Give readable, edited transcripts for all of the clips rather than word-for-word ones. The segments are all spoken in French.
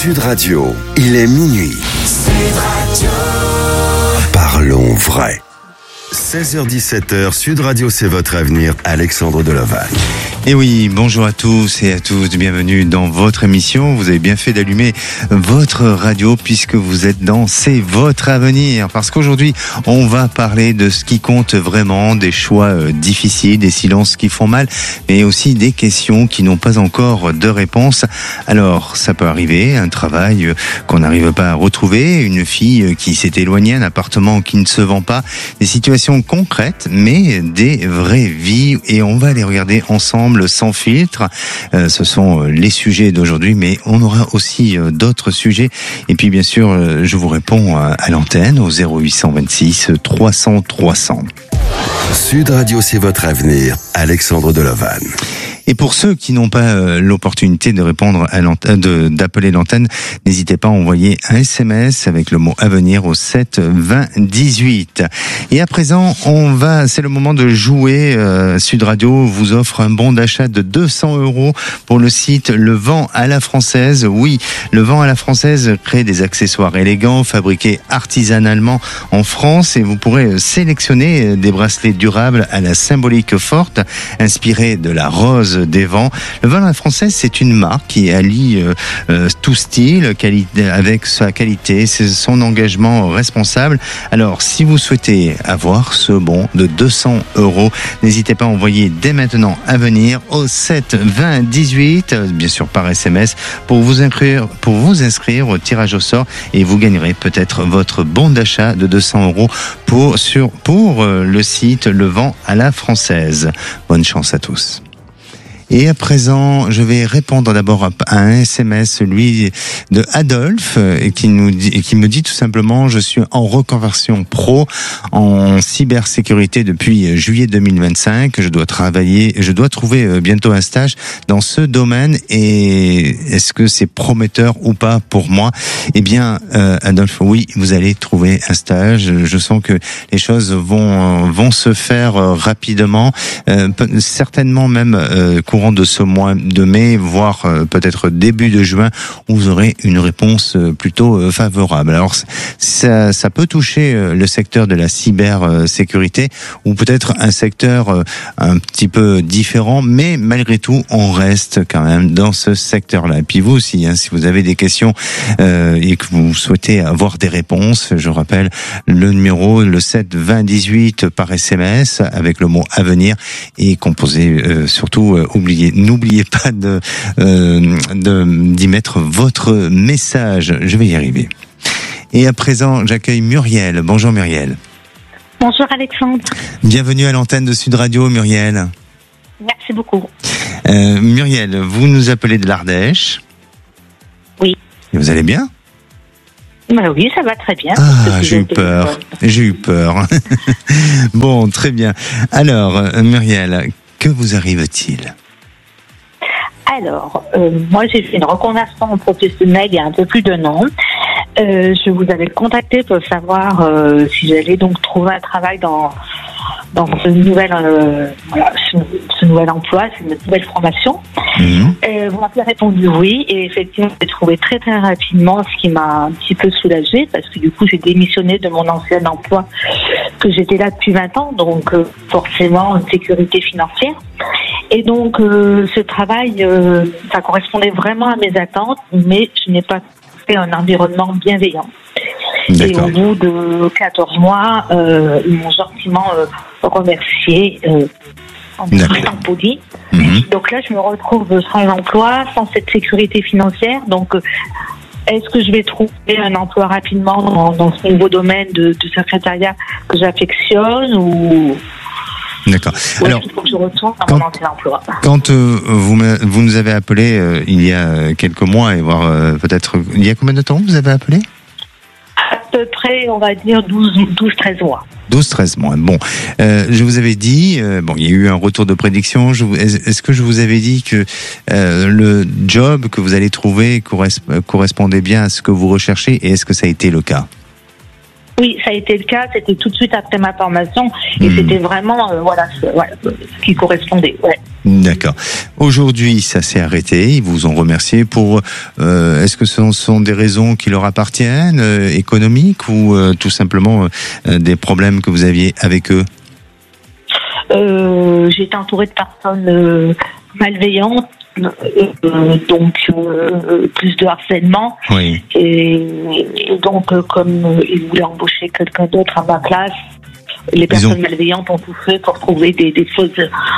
Sud Radio, il est minuit. Sud Radio. Parlons vrai. 16h-17h, Sud Radio, c'est votre avenir. Alexandre Deloval. Et oui, bonjour à tous et à tous, bienvenue dans votre émission. Vous avez bien fait d'allumer votre radio puisque vous êtes dans C'est votre avenir. Parce qu'aujourd'hui, on va parler de ce qui compte vraiment, des choix difficiles, des silences qui font mal, mais aussi des questions qui n'ont pas encore de réponse. Alors, ça peut arriver, un travail qu'on n'arrive pas à retrouver, une fille qui s'est éloignée, un appartement qui ne se vend pas, des situations concrètes, mais des vraies vies. Et on va les regarder ensemble sans filtre. Ce sont les sujets d'aujourd'hui, mais on aura aussi d'autres sujets. Et puis bien sûr, je vous réponds à l'antenne au 0826 300 300. Sud Radio, c'est votre avenir. Alexandre Deloval. Et pour ceux qui n'ont pas l'opportunité de répondre à d'appeler l'antenne, n'hésitez pas à envoyer un SMS avec le mot avenir au 7 20 18. Et à présent, c'est le moment de jouer. Sud Radio vous offre un bon d'achat de 200 € pour le site Le Vent à la Française. Oui, Le Vent à la Française crée des accessoires élégants fabriqués artisanalement en France et vous pourrez sélectionner des bracelets durables à la symbolique forte, inspirés de la rose des vents. Le Vent à la Française, c'est une marque qui allie tout style avec sa qualité, son engagement responsable. Alors, si vous souhaitez avoir ce bon de 200 €, n'hésitez pas à envoyer dès maintenant à venir au 7 20 18, bien sûr par SMS, pour vous inscrire au tirage au sort et vous gagnerez peut-être votre bon d'achat de 200 € pour le site Le Vent à la Française. Bonne chance à tous. Et à présent, je vais répondre d'abord à un SMS, celui de Adolphe, qui me dit tout simplement: je suis en reconversion pro en cybersécurité depuis juillet 2025. Je dois trouver bientôt un stage dans ce domaine. Et est-ce que c'est prometteur ou pas pour moi? Eh bien, Adolphe, oui, vous allez trouver un stage. Je sens que les choses vont se faire rapidement, certainement même courant de ce mois de mai, voire peut-être début de juin, où vous aurez une réponse plutôt favorable. Alors ça peut toucher le secteur de la cybersécurité ou peut-être un secteur un petit peu différent, mais malgré tout on reste quand même dans ce secteur-là. Et puis vous aussi, si vous avez des questions et que vous souhaitez avoir des réponses, je rappelle le numéro, le 7 20 18 par SMS avec le mot avenir et composé surtout n'oubliez pas d'y mettre votre message. Je vais y arriver. Et à présent, j'accueille Muriel. Bonjour Muriel. Bonjour Alexandre. Bienvenue à l'antenne de Sud Radio, Muriel. Merci beaucoup. Muriel, vous nous appelez de l'Ardèche. Oui. Et vous allez bien? Oui, ça va très bien. Ah, j'ai eu peur. Bon, très bien. Alors, Muriel, que vous arrive-t-il? Alors, moi j'ai fait une reconversion professionnelle il y a un peu plus d'1 an. Je vous avais contacté pour savoir si j'allais donc trouver un travail dans ce nouvel emploi, cette nouvelle formation. Vous m'avez répondu oui, et effectivement j'ai trouvé très très rapidement, ce qui m'a un petit peu soulagée, parce que du coup j'ai démissionné de mon ancien emploi, que j'étais là depuis 20 ans, donc forcément une sécurité financière. Et donc ce travail, ça correspondait vraiment à mes attentes, mais je n'ai pas fait un environnement bienveillant. D'accord. Et au bout de 14 mois, ils m'ont gentiment remercié en étant poli. Donc là, je me retrouve sans emploi, sans cette sécurité financière. Donc, est-ce que je vais trouver un emploi rapidement dans ce nouveau domaine de secrétariat que j'affectionne ou... D'accord. Alors, il faut que je retourne à mon ancien emploi. Quand vous nous avez appelé il y a quelques mois, et voire peut-être... Il y a combien de temps vous avez appelé? À peu près, on va dire 12-13 mois. 12-13 mois. Bon, je vous avais dit, il y a eu un retour de prédiction. Est-ce que je vous avais dit que le job que vous allez trouver correspondait bien à ce que vous recherchez, et est-ce que ça a été le cas? Oui, ça a été le cas. C'était tout de suite après ma formation et c'était vraiment ce qui correspondait. Ouais. D'accord. Aujourd'hui, ça s'est arrêté. Ils vous ont remercié pour. Est-ce que ce sont des raisons qui leur appartiennent, économiques, ou tout simplement des problèmes que vous aviez avec eux? J'étais entourée de personnes malveillantes. Donc plus de harcèlement. Oui. Et donc comme ils voulaient embaucher quelqu'un d'autre à ma place, les personnes malveillantes ont tout fait pour trouver des choses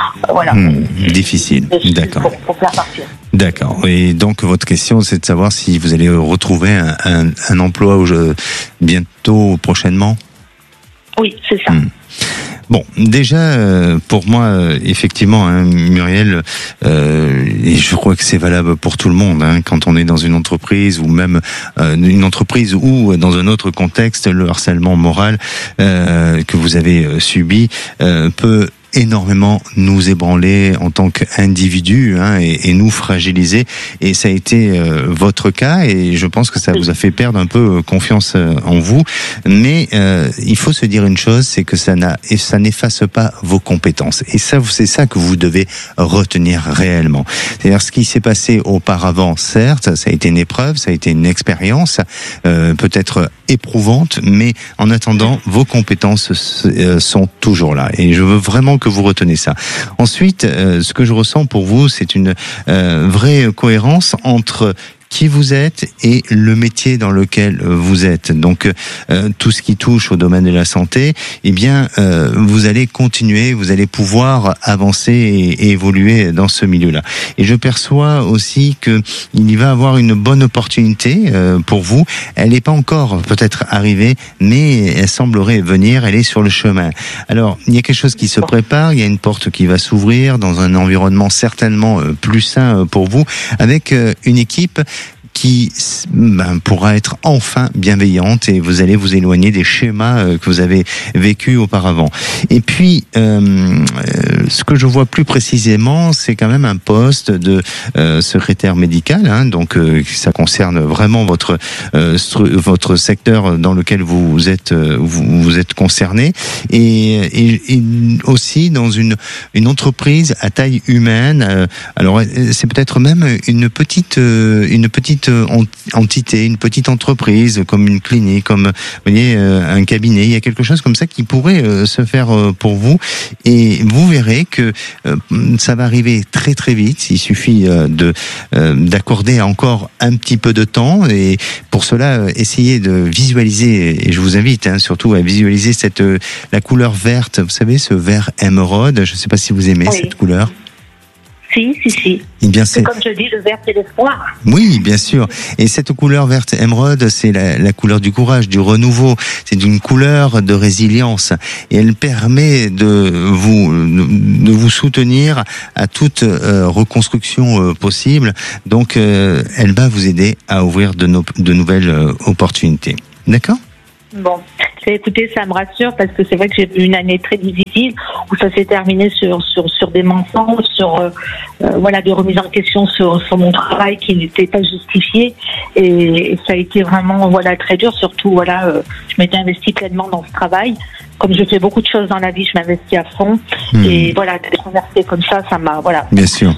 difficiles. D'accord. Pour faire partir. D'accord. Et donc votre question, c'est de savoir si vous allez retrouver un emploi bientôt, prochainement. Oui, c'est ça. Bon, déjà, pour moi, effectivement, Muriel, et je crois que c'est valable pour tout le monde, quand on est dans une entreprise ou même une entreprise ou dans un autre contexte, le harcèlement moral que vous avez subi peut énormément nous ébranler en tant qu'individu et nous fragiliser, et ça a été votre cas, et je pense que ça vous a fait perdre un peu confiance en vous, mais il faut se dire une chose, c'est que ça n'efface pas vos compétences, et ça, c'est ça que vous devez retenir réellement. C'est-à-dire, ce qui s'est passé auparavant, certes, ça a été une épreuve, ça a été une expérience peut-être éprouvante, mais en attendant, vos compétences sont toujours là, et je veux vraiment que vous retenez ça. Ensuite, ce que je ressens pour vous, c'est une vraie cohérence entre qui vous êtes et le métier dans lequel vous êtes. Donc tout ce qui touche au domaine de la santé, eh bien vous allez continuer, vous allez pouvoir avancer et évoluer dans ce milieu-là. Et je perçois aussi que il y va avoir une bonne opportunité pour vous. Elle n'est pas encore peut-être arrivée, mais elle semblerait venir, elle est sur le chemin. Alors, il y a quelque chose qui se prépare, il y a une porte qui va s'ouvrir dans un environnement certainement plus sain pour vous, avec une équipe qui pourra être enfin bienveillante, et vous allez vous éloigner des schémas que vous avez vécus auparavant. Et puis, ce que je vois plus précisément, c'est quand même un poste de secrétaire médical, donc ça concerne vraiment votre secteur dans lequel vous êtes concerné, et aussi dans une entreprise à taille humaine. Alors c'est peut-être même une petite entité, une petite entreprise, comme une clinique, comme, vous voyez, un cabinet. Il y a quelque chose comme ça qui pourrait se faire pour vous, et vous verrez que ça va arriver très très vite. Il suffit d'accorder encore un petit peu de temps, et pour cela, essayez de visualiser, et je vous invite surtout à visualiser la couleur verte, vous savez, ce vert émeraude. Je ne sais pas si vous aimez cette couleur. Si. Eh bien, c'est comme je dis, le vert, c'est l'espoir. Oui, bien sûr. Et cette couleur verte émeraude, c'est la couleur du courage, du renouveau. C'est une couleur de résilience. Et elle permet de vous soutenir à toute reconstruction possible. Donc, elle va vous aider à ouvrir de nouvelles opportunités. D'accord ? Bon, écoutez, ça me rassure, parce que c'est vrai que j'ai eu une année très difficile où ça s'est terminé sur des mensonges, sur des remises en question sur mon travail qui n'était pas justifié, et ça a été vraiment très dur. Surtout je m'étais investie pleinement dans ce travail. Comme je fais beaucoup de choses dans la vie, je m'investis à fond. Et d'être remerciée comme ça m'a Bien sûr.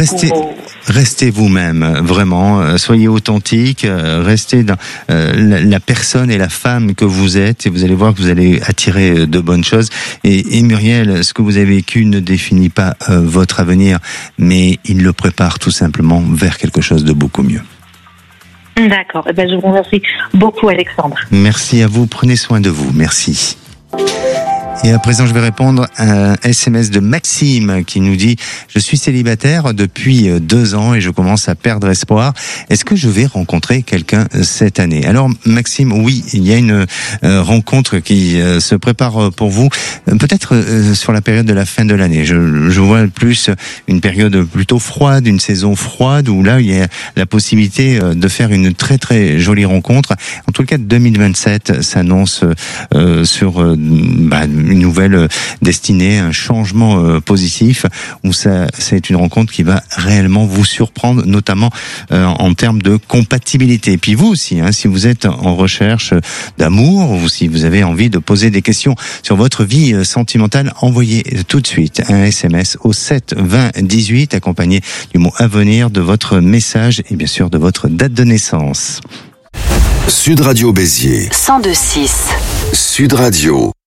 Restez vous-même, vraiment. Soyez authentique. Restez dans la personne et la femme que vous êtes, et vous allez voir que vous allez attirer de bonnes choses. Et Muriel, ce que vous avez vécu ne définit pas votre avenir, mais il le prépare tout simplement vers quelque chose de beaucoup mieux. D'accord. Je vous remercie beaucoup, Alexandre. Merci à vous. Prenez soin de vous. Merci. Et à présent, je vais répondre à un SMS de Maxime qui nous dit « Je suis célibataire depuis 2 ans et je commence à perdre espoir. Est-ce que je vais rencontrer quelqu'un cette année ?» Alors Maxime, oui, il y a une rencontre qui se prépare pour vous, peut-être sur la période de la fin de l'année. Je vois plus une période plutôt froide, une saison froide, où là, il y a la possibilité de faire une très très jolie rencontre. En tout cas, 2027 s'annonce sur une nouvelle destinée, un changement positif, où c'est une rencontre qui va réellement vous surprendre, notamment en termes de compatibilité. Et puis vous aussi, si vous êtes en recherche d'amour, ou si vous avez envie de poser des questions sur votre vie sentimentale, envoyez tout de suite un SMS au 7 20 18 accompagné du mot avenir, de votre message et bien sûr de votre date de naissance. Sud Radio Béziers 102.6 Sud Radio